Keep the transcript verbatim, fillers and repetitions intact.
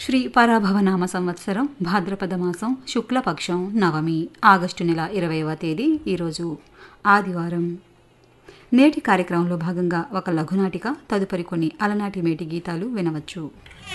శ్రీ పరాభవనామ సంవత్సరం భాద్రపద మాసం శుక్లపక్షం నవమి ఆగస్టు నెల ఇరవైవ తేదీ ఈరోజు ఆదివారం. నేటి కార్యక్రమంలో భాగంగా ఒక లఘునాటిక, తదుపరి కొన్ని అలనాటి మేటి గీతాలు వినవచ్చు.